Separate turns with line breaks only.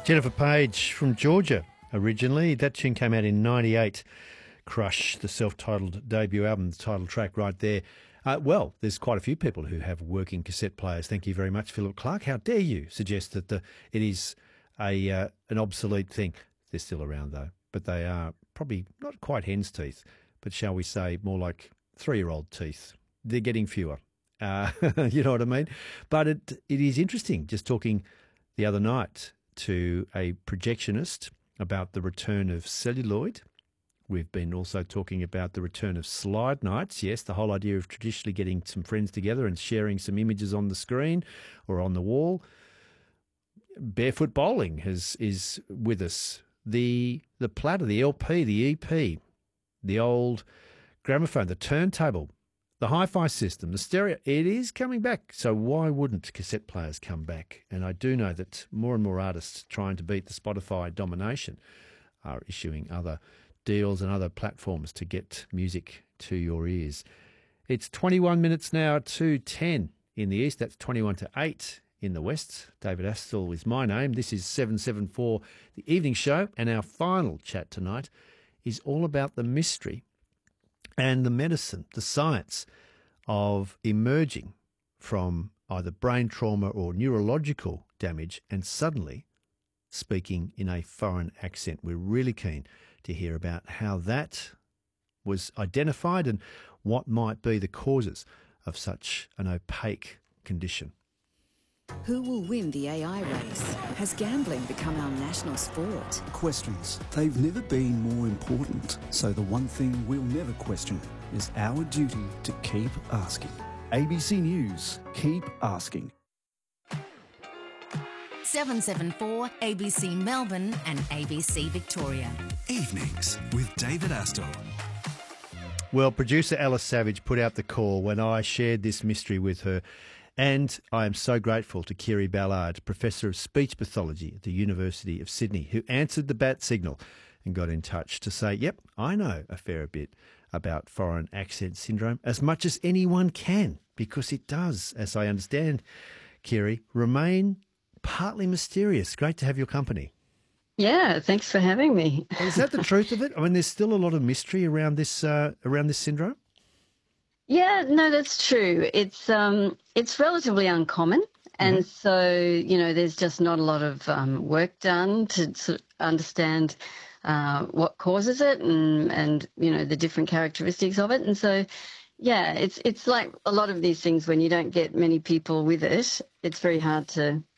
Jennifer Page from Georgia originally. That tune came out in 98. Crush, the self-titled debut album, the title track right there. Well, there's quite a few people who have working cassette players. Thank you very much, Philip Clark. How dare you suggest that it is an obsolete thing? They're still around, though, but they are probably not quite hen's teeth, but shall we say more like 3-year-old teeth. They're getting fewer. You know what I mean? But it is interesting, just talking the other night to a projectionist about the return of celluloid. We've been also talking about the return of slide nights. Yes, the whole idea of traditionally getting some friends together and sharing some images on the screen or on the wall. Barefoot bowling is with us. The platter, the LP, the EP, the old gramophone, the turntable, the hi-fi system, the stereo, it is coming back. So why wouldn't cassette players come back? And I do know that more and more artists trying to beat the Spotify domination are issuing other deals and other platforms to get music to your ears. It's 21 minutes now to 10 in the east. That's 21 to 8 in the west. David Astle is my name. This is 774, the evening show. And our final chat tonight is all about the mystery and the medicine, the science of emerging from either brain trauma or neurological damage and suddenly speaking in a foreign accent. We're really keen to hear about how that was identified and what might be the causes of such an opaque condition.
Who will win the AI race? Has gambling become our national sport?
Questions. They've never been more important. So the one thing we'll never question is our duty to keep asking. ABC News, keep asking.
774 ABC Melbourne and ABC Victoria.
Evenings with David Astle.
Well, producer Alice Savage put out the call when I shared this mystery with her. And I am so grateful to Kiri Ballard, Professor of Speech Pathology at the University of Sydney, who answered the bat signal and got in touch to say, yep, I know a fair bit about foreign accent syndrome, as much as anyone can, because it does, as I understand, Kiri, remain partly mysterious. Great to have your company.
Yeah, thanks for having me.
Is that the truth of it? I mean, there's still a lot of mystery around this syndrome?
Yeah, no, that's true. It's relatively uncommon, and so there's just not a lot of work done to sort of understand what causes it and the different characteristics of it. And so, yeah, it's like a lot of these things when you don't get many people with it, it's very hard to